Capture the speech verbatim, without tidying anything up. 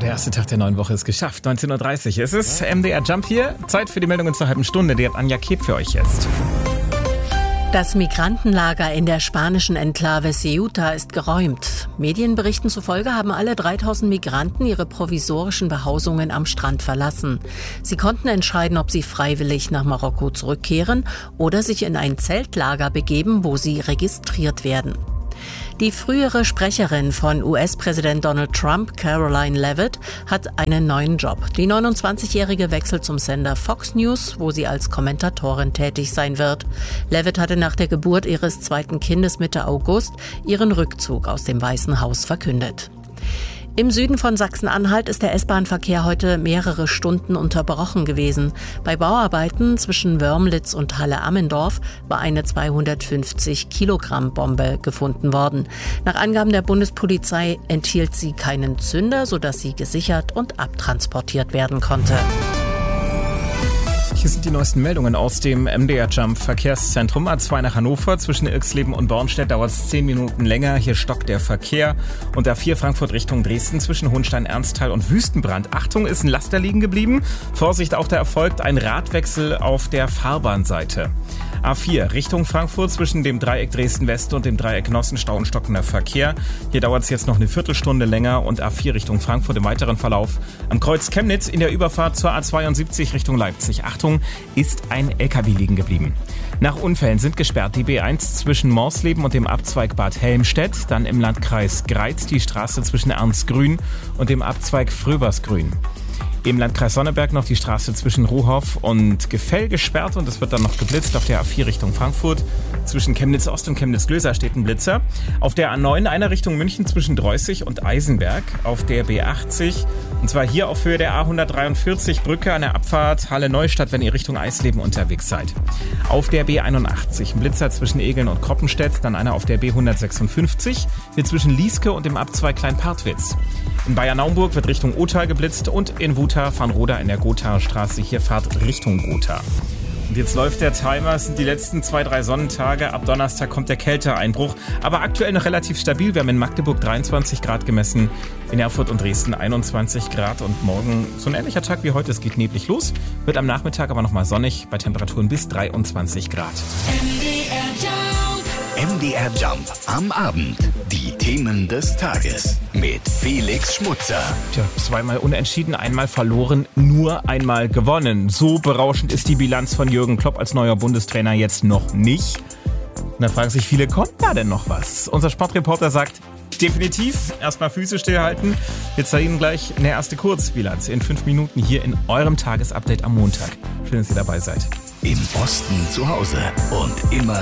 der erste Tag der neuen Woche ist geschafft. neunzehn Uhr dreißig. Es ist M D R Jump hier. Zeit für die Meldungen zur halben Stunde. Die hat Anja Keb für euch jetzt. Das Migrantenlager in der spanischen Enklave Ceuta ist geräumt. Medienberichten zufolge haben alle dreitausend Migranten ihre provisorischen Behausungen am Strand verlassen. Sie konnten entscheiden, ob sie freiwillig nach Marokko zurückkehren oder sich in ein Zeltlager begeben, wo sie registriert werden. Die frühere Sprecherin von U S-Präsident Donald Trump, Caroline Leavitt, hat einen neuen Job. Die neunundzwanzigjährige wechselt zum Sender Fox News, wo sie als Kommentatorin tätig sein wird. Leavitt hatte nach der Geburt ihres zweiten Kindes Mitte August ihren Rückzug aus dem Weißen Haus verkündet. Im Süden von Sachsen-Anhalt ist der S-Bahn-Verkehr heute mehrere Stunden unterbrochen gewesen. Bei Bauarbeiten zwischen Wörmlitz und Halle-Ammendorf war eine zweihundertfünfzig Kilogramm Bombe gefunden worden. Nach Angaben der Bundespolizei enthielt sie keinen Zünder, sodass sie gesichert und abtransportiert werden konnte. Hier sind die neuesten Meldungen aus dem M D R Jump Verkehrszentrum. A zwei nach Hannover. Zwischen Irxleben und Bornstedt dauert es zehn Minuten länger. Hier stockt der Verkehr. Und A vier Frankfurt Richtung Dresden zwischen Hohenstein-Ernsthal und Wüstenbrand. Achtung, ist ein Laster liegen geblieben. Vorsicht, auch da erfolgt ein Radwechsel auf der Fahrbahnseite. A vier Richtung Frankfurt zwischen dem Dreieck Dresden-West und dem Dreieck Nossenstau und stockender Verkehr. Hier dauert es jetzt noch eine Viertelstunde länger. Und A vier Richtung Frankfurt im weiteren Verlauf am Kreuz Chemnitz in der Überfahrt zur A zweiundsiebzig Richtung Leipzig. Achtung, ist ein L K W liegen geblieben. Nach Unfällen sind gesperrt die B eins zwischen Morsleben und dem Abzweig Bad Helmstedt, dann im Landkreis Greiz die Straße zwischen Ernstgrün und dem Abzweig Fröbersgrün. Im Landkreis Sonneberg noch die Straße zwischen Ruhoff und Gefell gesperrt und es wird dann noch geblitzt auf der A vier Richtung Frankfurt. Zwischen Chemnitz Ost und Chemnitz Glöser steht ein Blitzer. Auf der A neun einer Richtung München zwischen Dreußig und Eisenberg. Auf der B achtzig und zwar hier auf Höhe der A hundertdreiundvierzig Brücke an der Abfahrt Halle-Neustadt, wenn ihr Richtung Eisleben unterwegs seid. Auf der B einundachtzig ein Blitzer zwischen Egeln und Kroppenstedt, dann einer auf der B hundertsechsundfünfzig, hier zwischen Lieske und dem Abzweig Kleinpartwitz. In Bayern-Naumburg wird Richtung Othar geblitzt und in Wutha Farnroda in der Gothaer Straße, hier Fahrt Richtung Gotha. Und jetzt läuft der Timer, es sind die letzten zwei, drei Sonnentage, ab Donnerstag kommt der Kälteeinbruch, aber aktuell noch relativ stabil. Wir haben in Magdeburg dreiundzwanzig Grad gemessen, in Erfurt und Dresden einundzwanzig Grad und morgen so ein ähnlicher Tag wie heute, es geht neblig los, wird am Nachmittag aber nochmal sonnig bei Temperaturen bis dreiundzwanzig Grad. M D R Jump am Abend. Die Themen des Tages mit Felix Schmutzer. Tja, zweimal unentschieden, einmal verloren, nur einmal gewonnen. So berauschend ist die Bilanz von Jürgen Klopp als neuer Bundestrainer jetzt noch nicht. Und da fragen sich viele, kommt da denn noch was? Unser Sportreporter sagt, definitiv, erstmal Füße stillhalten. Wir zeigen Ihnen gleich eine erste Kurzbilanz in fünf Minuten hier in eurem Tagesupdate am Montag. Schön, dass ihr dabei seid. Im Osten zu Hause und immer